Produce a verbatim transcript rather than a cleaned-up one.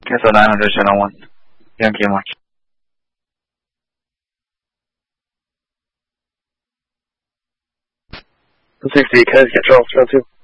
Cancel nine hundred channel one. Yankee March. two sixty, Connecticut, Charles, round two.